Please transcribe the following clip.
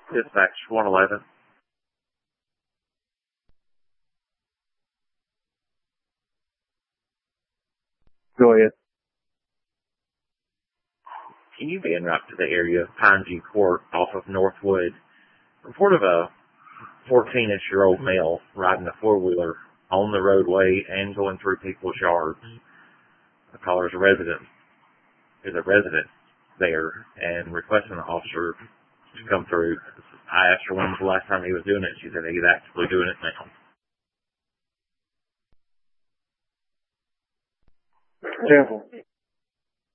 Dispatch 111. Go ahead. Can you be en route to the area of Pineview Court off of Northwood? Report of a 14-ish-year-old male riding a four-wheeler on the roadway and going through people's yards. The caller is a resident there and requesting the officer to come through. I asked her when was the last time he was doing it. She said he's actively doing it now. Careful.